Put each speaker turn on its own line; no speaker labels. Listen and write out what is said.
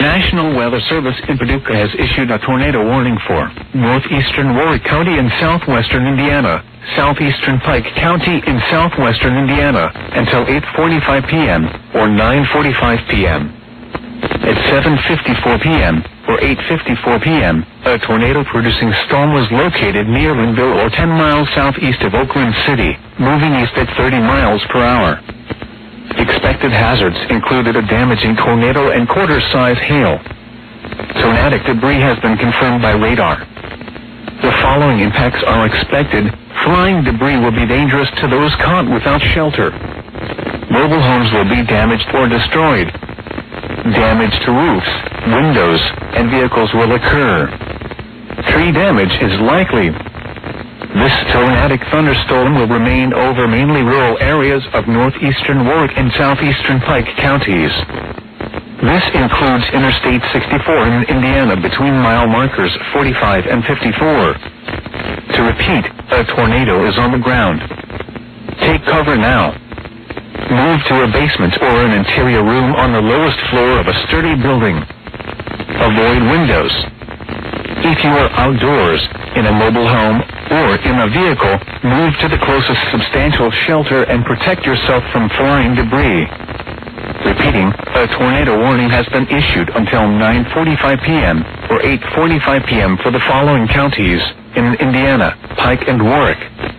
National Weather Service in Paducah has issued a tornado warning for northeastern Warwick County in southwestern Indiana, southeastern Pike County in southwestern Indiana, until 8:45 p.m. or 9:45 p.m. At 7:54 p.m. or 8:54 p.m., a tornado-producing storm was located near Linville or 10 miles southeast of Oakland City, moving east at 30 miles per hour. Expected hazards included a damaging tornado and quarter-size hail. Tornadic debris has been confirmed by radar. The following impacts are expected. Flying debris will be dangerous to those caught without shelter. Mobile homes will be damaged or destroyed. Damage to roofs, windows, and vehicles will occur. Tree damage is likely. This tornadic thunderstorm will remain over mainly rural areas of northeastern Warwick and southeastern Pike counties. This includes Interstate 64 in Indiana between mile markers 45 and 54. To repeat, a tornado is on the ground. Take cover now. Move to a basement or an interior room on the lowest floor of a sturdy building. Avoid windows. If you are outdoors, in a mobile home, or in a vehicle, move to the closest substantial shelter and protect yourself from flying debris. Repeating, a tornado warning has been issued until 9:45 p.m. or 8:45 p.m. for the following counties in Indiana, Pike and Warwick.